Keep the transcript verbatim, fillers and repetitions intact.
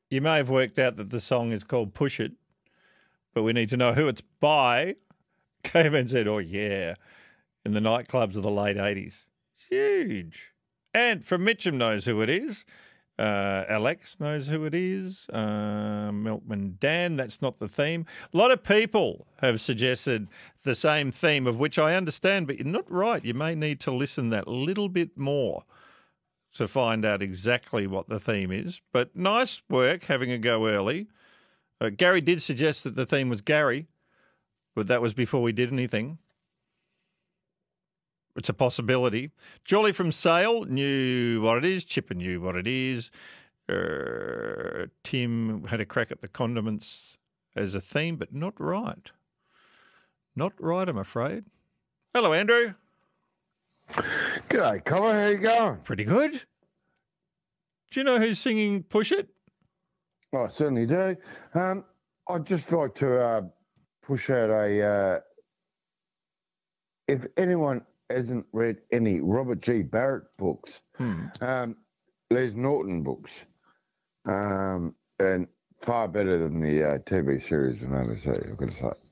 You may have worked out that the song is called Push It, but we need to know who it's by. Caveman said, oh, yeah, in the nightclubs of the late eighties. Huge. And from Mitcham knows who it is. Uh, Alex knows who it is. Uh, Milkman Dan, that's not the theme. A lot of people have suggested the same theme, of which I understand, but you're not right. You may need to listen that little bit more to find out exactly what the theme is. But nice work having a go early. Uh, Gary did suggest that the theme was Gary, but that was before we did anything. It's a possibility. Julie from Sale knew what it is. Chipper knew what it is. Uh, Tim had a crack at the condiments as a theme, but not right. Not right, I'm afraid. Hello, Andrew. G'day, Colin. How you going? Pretty good. Do you know who's singing Push It? Oh, I certainly do. Um, I'd just like to uh, push out a... Uh, if anyone hasn't read any Robert G. Barrett books, Hmm. um, Les Norton books, um, and far better than the uh, T V series and overseas, I've got to say.